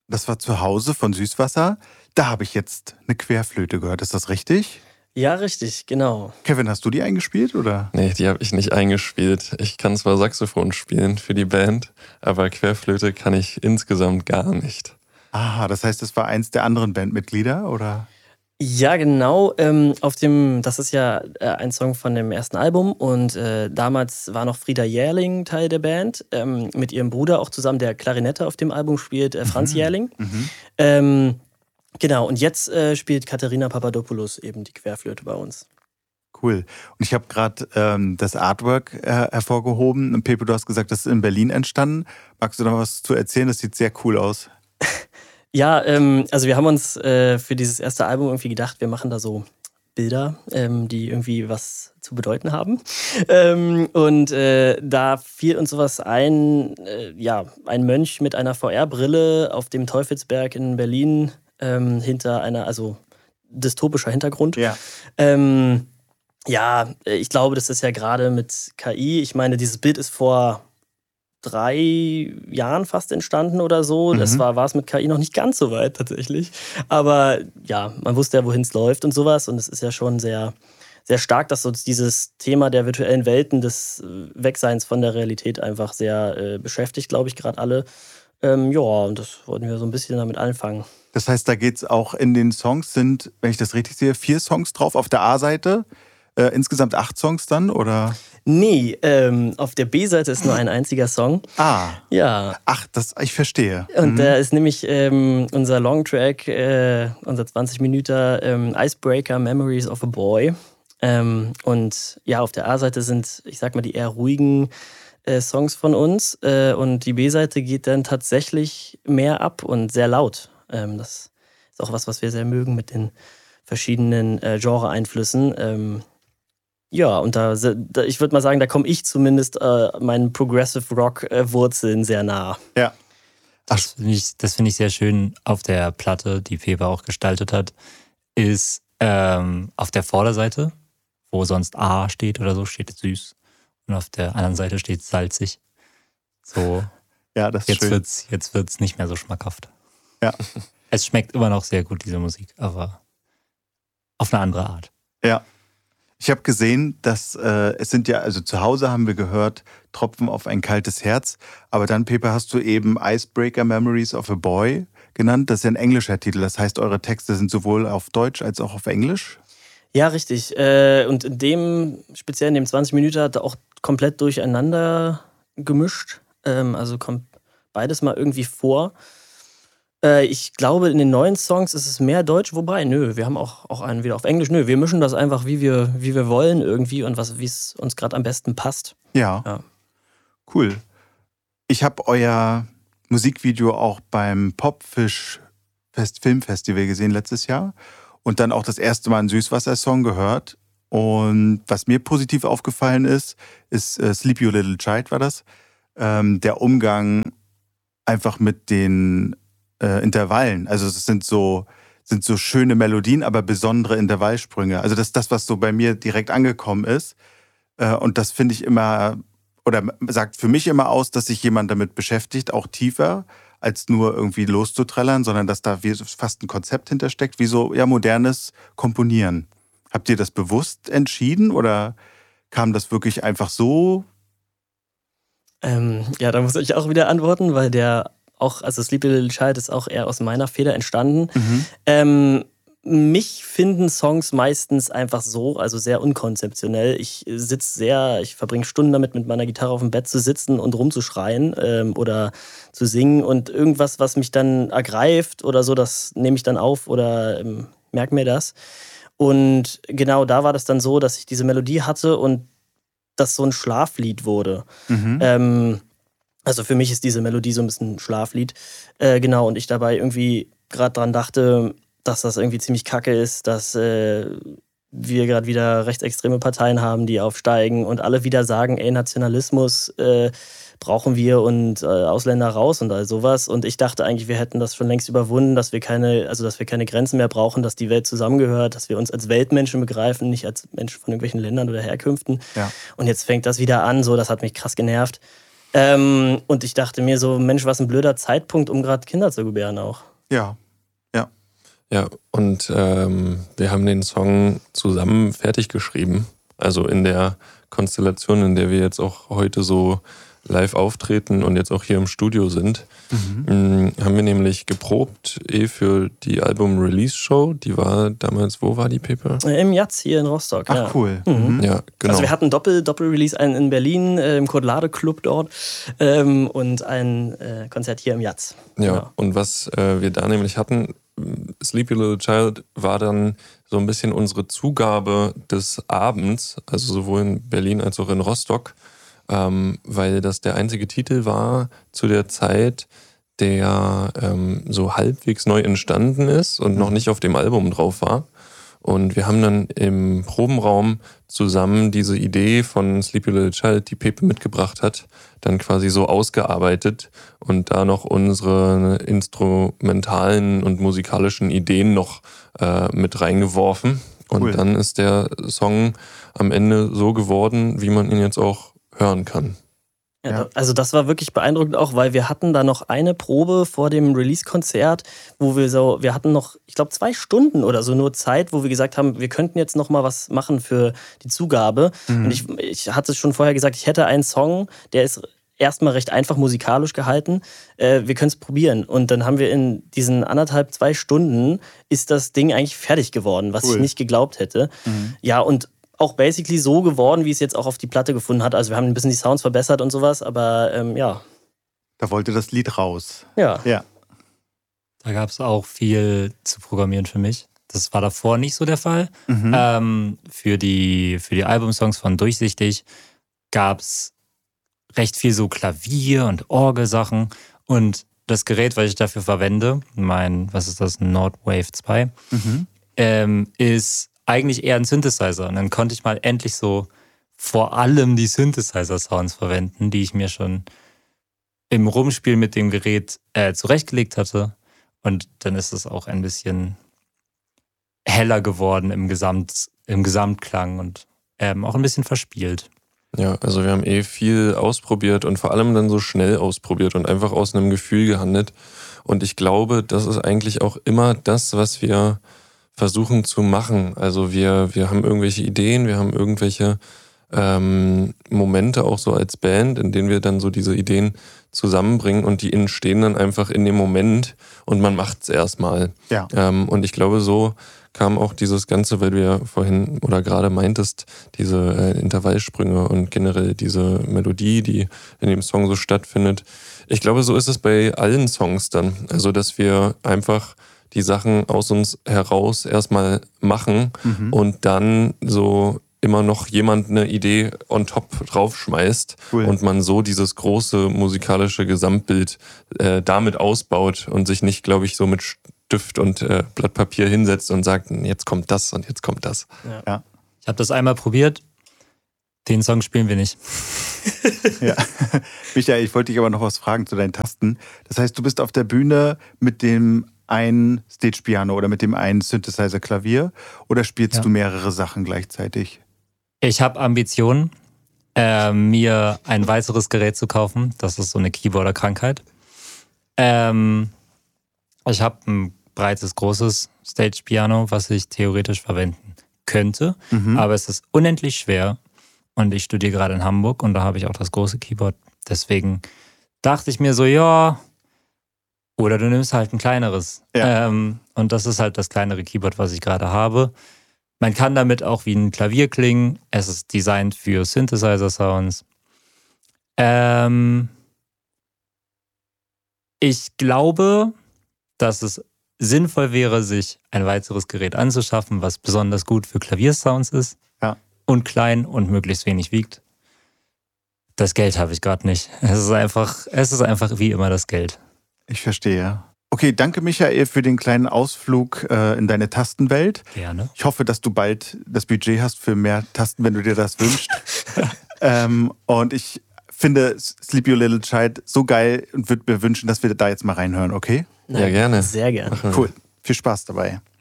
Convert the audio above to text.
Das war zu Hause von Süßwasser. Da habe ich jetzt eine Querflöte gehört. Ist das richtig? Ja, richtig, genau. Kevin, hast du die eingespielt, oder? Nee, die habe ich nicht eingespielt. Ich kann zwar Saxophon spielen für die Band, aber Querflöte kann ich insgesamt gar nicht. Aha, das heißt, es war eins der anderen Bandmitglieder, oder? Ja, genau. Das ist ja ein Song von dem ersten Album und damals war noch Frieda Jährling Teil der Band, mit ihrem Bruder auch zusammen, der Klarinette auf dem Album spielt, Franz Jährling. Genau, und jetzt spielt Katharina Papadopoulos eben die Querflöte bei uns. Cool. Und ich habe gerade das Artwork hervorgehoben. Und Pepe, du hast gesagt, das ist in Berlin entstanden. Magst du noch was zu erzählen? Das sieht sehr cool aus. Ja, also wir haben uns für dieses erste Album irgendwie gedacht, wir machen da so Bilder, die irgendwie was zu bedeuten haben. Da fiel uns sowas ein, ein Mönch mit einer VR-Brille auf dem Teufelsberg in Berlin hinter also dystopischer Hintergrund. Ja. Ich glaube, das ist ja gerade mit KI. Ich meine, dieses Bild ist vor 3 Jahren fast entstanden oder so. Das war es mit KI noch nicht ganz so weit tatsächlich. Aber ja, man wusste ja, wohin es läuft und sowas. Und es ist ja schon sehr, sehr stark, dass uns dieses Thema der virtuellen Welten, des Wegseins von der Realität einfach sehr beschäftigt, glaube ich, gerade alle. Und das wollten wir so ein bisschen damit anfangen. Das heißt, da geht es auch in den Songs, sind, wenn ich das richtig sehe, 4 Songs drauf auf der A-Seite. Insgesamt 8 Songs dann, oder? Nee, auf der B-Seite ist nur ein einziger Song. Ah. Ja. Ach, ich verstehe. Und da ist nämlich unser Longtrack, unser 20 Minuten Icebreaker Memories of a Boy. Und ja, auf der A-Seite sind, ich sag mal, die eher ruhigen Songs von uns. Und die B-Seite geht dann tatsächlich mehr ab und sehr laut. Das ist auch was wir sehr mögen mit den verschiedenen Genre-Einflüssen. Und ich würde mal sagen, da komme ich zumindest meinen Progressive Rock-Wurzeln sehr nah. Ja. Das finde ich sehr schön auf der Platte, die Pepe auch gestaltet hat, ist auf der Vorderseite, wo sonst A steht oder so, steht süß. Und auf der anderen Seite steht salzig. So, ja, das ist schön. Jetzt wird's nicht mehr so schmackhaft. Ja. Es schmeckt immer noch sehr gut, diese Musik, aber auf eine andere Art. Ja. Ich habe gesehen, dass es sind ja, also zu Hause haben wir gehört, Tropfen auf ein kaltes Herz. Aber dann, Pepe, hast du eben Icebreaker Memories of a Boy genannt. Das ist ja ein englischer Titel. Das heißt, eure Texte sind sowohl auf Deutsch als auch auf Englisch? Ja, richtig. Und speziell in dem 20 Minuten hat er auch komplett durcheinander gemischt. Also kommt beides mal irgendwie vor. Ich glaube, in den neuen Songs ist es mehr Deutsch, wobei, wir haben auch einen wieder auf Englisch. Wir mischen das einfach, wie wir wollen irgendwie und wie es uns gerade am besten passt. Ja. Cool. Ich habe euer Musikvideo auch beim Popfish Filmfestival gesehen letztes Jahr und dann auch das erste Mal einen Süßwasser-Song gehört. Und was mir positiv aufgefallen ist Sleep You Little Child war das, der Umgang einfach mit den Intervallen. Also es sind so schöne Melodien, aber besondere Intervallsprünge. Also das ist das, was so bei mir direkt angekommen ist. Und das finde ich immer, oder sagt für mich immer aus, dass sich jemand damit beschäftigt, auch tiefer, als nur irgendwie loszuträllern, sondern dass da fast ein Konzept hintersteckt, wie so modernes Komponieren. Habt ihr das bewusst entschieden oder kam das wirklich einfach so? Da muss ich auch wieder antworten, weil also Sleepy Little Child ist auch eher aus meiner Feder entstanden. Mich finden Songs meistens einfach so, also sehr unkonzeptionell. Ich verbringe Stunden damit, mit meiner Gitarre auf dem Bett zu sitzen und rumzuschreien oder zu singen und irgendwas, was mich dann ergreift oder so, das nehme ich dann auf oder merke mir das. Und genau da war das dann so, dass ich diese Melodie hatte und das so ein Schlaflied wurde. Also für mich ist diese Melodie so ein bisschen ein Schlaflied. Und ich dabei irgendwie gerade dran dachte, dass das irgendwie ziemlich kacke ist, dass wir gerade wieder rechtsextreme Parteien haben, die aufsteigen und alle wieder sagen, Nationalismus brauchen wir und Ausländer raus und all sowas. Und ich dachte eigentlich, wir hätten das schon längst überwunden, dass wir keine Grenzen mehr brauchen, dass die Welt zusammengehört, dass wir uns als Weltmenschen begreifen, nicht als Menschen von irgendwelchen Ländern oder Herkünften. Ja. Und jetzt fängt das wieder an, so, das hat mich krass genervt. Und ich dachte mir so, Mensch, was ein blöder Zeitpunkt, um gerade Kinder zu gebären auch. Ja. Ja, und wir haben den Song zusammen fertig geschrieben. Also in der Konstellation, in der wir jetzt auch heute so live auftreten und jetzt auch hier im Studio sind, haben wir nämlich geprobt für die Album-Release-Show. Die war damals, wo war die, Pepe? Im Jatz hier in Rostock. Ach, cool. Ja, genau. Also wir hatten Doppel-Release, einen in Berlin, im Kurt-Lade-Club dort und ein Konzert hier im Jatz. Ja, Genau. und was wir da nämlich hatten, Sleepy Little Child war dann so ein bisschen unsere Zugabe des Abends, also sowohl in Berlin als auch in Rostock, weil das der einzige Titel war zu der Zeit, der so halbwegs neu entstanden ist und noch nicht auf dem Album drauf war. Und wir haben dann im Probenraum zusammen diese Idee von Sleepy Little Child, die Pepe mitgebracht hat, dann quasi so ausgearbeitet und da noch unsere instrumentalen und musikalischen Ideen noch mit reingeworfen. Und Cool. dann ist der Song am Ende so geworden, wie man ihn jetzt auch hören kann. Ja, also das war wirklich beeindruckend auch, weil wir hatten da noch eine Probe vor dem Release-Konzert, wo wir hatten noch, ich glaube 2 Stunden oder so nur Zeit, wo wir gesagt haben, wir könnten jetzt noch mal was machen für die Zugabe. Und ich hatte es schon vorher gesagt, ich hätte einen Song, der ist erstmal recht einfach musikalisch gehalten. Wir können es probieren. Und dann haben wir in diesen 1,5, 2 Stunden ist das Ding eigentlich fertig geworden, was Cool. ich nicht geglaubt hätte. Ja, und auch basically so geworden, wie es jetzt auch auf die Platte gefunden hat. Also wir haben ein bisschen die Sounds verbessert und sowas, aber ja. Da wollte das Lied raus. Ja. Ja. Da gab es auch viel zu programmieren für mich. Das war davor nicht so der Fall. Für die Albumsongs von Durchsichtig gab es recht viel so Klavier- und Orgelsachen. Und das Gerät, was ich dafür verwende, was ist das, Nordwave 2, ist eigentlich eher ein Synthesizer. Und dann konnte ich mal endlich so vor allem die Synthesizer-Sounds verwenden, die ich mir schon im Rumspiel mit dem Gerät zurechtgelegt hatte. Und dann ist es auch ein bisschen heller geworden im Gesamtklang und auch ein bisschen verspielt. Ja, also wir haben viel ausprobiert und vor allem dann so schnell ausprobiert und einfach aus einem Gefühl gehandelt. Und ich glaube, das ist eigentlich auch immer das, was wir versuchen zu machen. Also wir haben irgendwelche Ideen, wir haben irgendwelche Momente auch so als Band, in denen wir dann so diese Ideen zusammenbringen und die entstehen dann einfach in dem Moment und man macht es erstmal. Ja. Und ich glaube, so kam auch dieses Ganze, weil du ja vorhin oder gerade meintest, diese Intervallsprünge und generell diese Melodie, die in dem Song so stattfindet. Ich glaube, so ist es bei allen Songs dann. Also, dass wir einfach die Sachen aus uns heraus erstmal machen und dann so immer noch jemand eine Idee on top draufschmeißt und man so dieses große musikalische Gesamtbild damit ausbaut und sich nicht, glaube ich, so mit Stift und Blatt Papier hinsetzt und sagt, jetzt kommt das und jetzt kommt das. Ja. Ich habe das einmal probiert. Den Song spielen wir nicht. Ja. Michael, ich wollte dich aber noch was fragen zu deinen Tasten. Das heißt, du bist auf der Bühne mit dem einen Stage-Piano oder mit dem einen Synthesizer-Klavier oder spielst du mehrere Sachen gleichzeitig? Ich habe Ambitionen, mir ein weiteres Gerät zu kaufen. Das ist so eine Keyboarder-Krankheit. Ich habe ein breites, großes Stage-Piano, was ich theoretisch verwenden könnte. Aber es ist unendlich schwer. Und ich studiere gerade in Hamburg und da habe ich auch das große Keyboard. Deswegen dachte ich mir so, ja, oder du nimmst halt ein kleineres. Ja. Und das ist halt das kleinere Keyboard, was ich gerade habe. Man kann damit auch wie ein Klavier klingen. Es ist designt für Synthesizer-Sounds. Ich glaube, dass es sinnvoll wäre, sich ein weiteres Gerät anzuschaffen, was besonders gut für Klaviersounds ist. Ja. Und klein und möglichst wenig wiegt. Das Geld habe ich gerade nicht. Es ist einfach wie immer das Geld. Ich verstehe. Okay, danke Michael für den kleinen Ausflug in deine Tastenwelt. Gerne. Ich hoffe, dass du bald das Budget hast für mehr Tasten, wenn du dir das wünschst. Und ich finde Sleep Your Little Child so geil und würde mir wünschen, dass wir da jetzt mal reinhören, okay? Ja, gerne. Sehr gerne. Cool. Viel Spaß dabei.